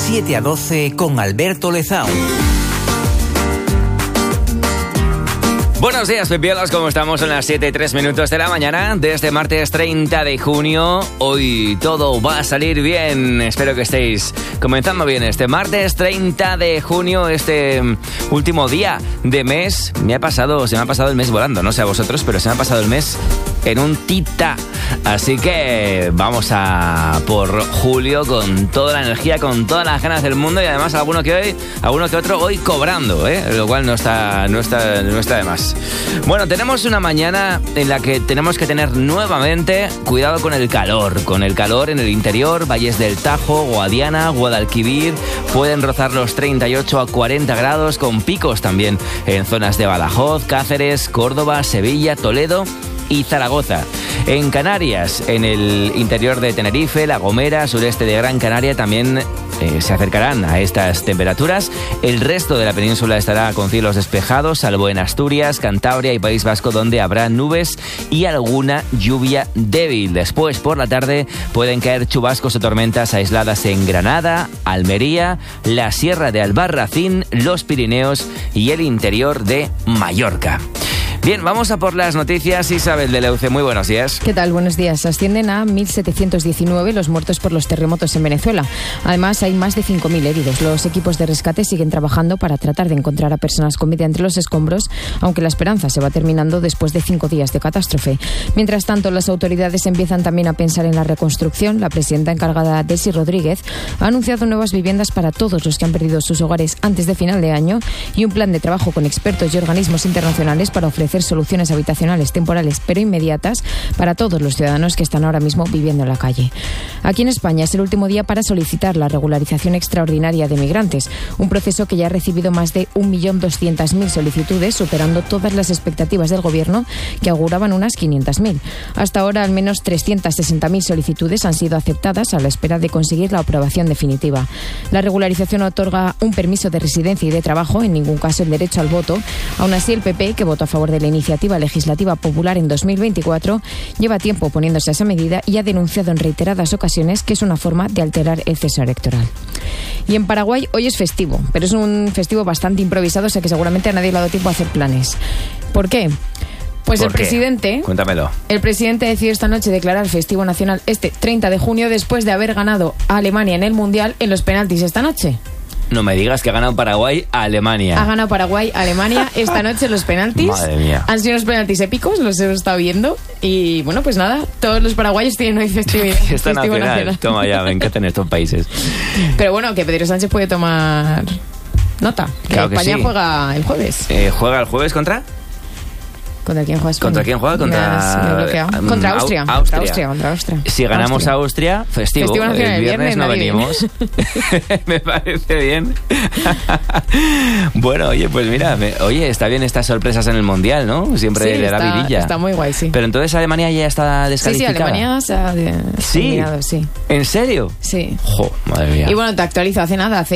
7 a 12 con Alberto Lezao. Buenos días, pepiolos, ¿cómo estamos? Son las 7:03 de la mañana de este martes 30 de junio. Hoy todo va a salir bien. Espero que estéis comenzando bien este martes 30 de junio, este último día de mes. Se me ha pasado el mes volando, no sé a vosotros, pero se me ha pasado el mes en un tita. Así que vamos a por julio con toda la energía, con todas las ganas del mundo y además alguno que otro hoy cobrando, lo cual no está de más. Bueno, tenemos una mañana en la que tenemos que tener nuevamente cuidado con el calor en el interior. Valles del Tajo, Guadiana, Guadalquivir pueden rozar los 38 a 40 grados con picos también en zonas de Badajoz, Cáceres, Córdoba, Sevilla, Toledo y Zaragoza. En Canarias, en el interior de Tenerife, La Gomera, sureste de Gran Canaria, también se acercarán a estas temperaturas. El resto de la península estará con cielos despejados, salvo en Asturias, Cantabria y País Vasco, donde habrá nubes y alguna lluvia débil. Después, por la tarde, pueden caer chubascos o tormentas aisladas en Granada, Almería, la Sierra de Albarracín, los Pirineos y el interior de Mallorca. Bien, vamos a por las noticias. Isabel de Leuce, muy buenos días. ¿Qué tal? Buenos días. Ascienden a 1.719 los muertos por los terremotos en Venezuela. Además, hay más de 5.000 heridos. Los equipos de rescate siguen trabajando para tratar de encontrar a personas con vida entre los escombros, aunque la esperanza se va terminando después de 5 días de catástrofe. Mientras tanto, las autoridades empiezan también a pensar en la reconstrucción. La presidenta encargada, Desi Rodríguez, ha anunciado nuevas viviendas para todos los que han perdido sus hogares antes de final de año y un plan de trabajo con expertos y organismos internacionales para ofrecer soluciones habitacionales temporales pero inmediatas para todos los ciudadanos que están ahora mismo viviendo en la calle. Aquí en España es el último día para solicitar la regularización extraordinaria de migrantes, un proceso que ya ha recibido más de 1.200.000 solicitudes, superando todas las expectativas del Gobierno, que auguraban unas 500.000. Hasta ahora, al menos 360.000 solicitudes han sido aceptadas a la espera de conseguir la aprobación definitiva. La regularización otorga un permiso de residencia y de trabajo, en ningún caso el derecho al voto. Aún así, el PP, que votó a favor de la iniciativa legislativa popular en 2024, lleva tiempo oponiéndose a esa medida y ha denunciado en reiteradas ocasiones que es una forma de alterar el proceso electoral. Y en Paraguay hoy es festivo, pero es un festivo bastante improvisado, o sea que seguramente a nadie le ha dado tiempo a hacer planes. ¿Por qué? Pues el presidente... Cuéntamelo. El presidente decidió esta noche declarar festivo nacional este 30 de junio después de haber ganado a Alemania en el Mundial en los penaltis esta noche. No me digas que ha ganado Paraguay a Alemania. Ha ganado Paraguay a Alemania esta noche los penaltis. Madre mía. Han sido unos penaltis épicos, los hemos estado viendo. Y bueno, pues nada, todos los paraguayos tienen hoy festivo nacional. Toma ya, me encantan estos países. Pero bueno, que Pedro Sánchez puede tomar nota. Claro que España sí. Juega el jueves. ¿Juega el jueves contra? ¿Contra quién juega España? ¿Contra quién juega? Contra Austria. Contra Austria. Si ganamos a Austria, festivo el viernes no venimos. Me parece bien. Bueno, oye, pues mira, está bien estas sorpresas en el Mundial, ¿no? Siempre sí, le da vidilla. Está muy guay, sí. Pero entonces Alemania ya está descalificada. Sí, Alemania se ha eliminado, sí. ¿En serio? Sí. Jo, madre mía. Y bueno, te actualizo, hace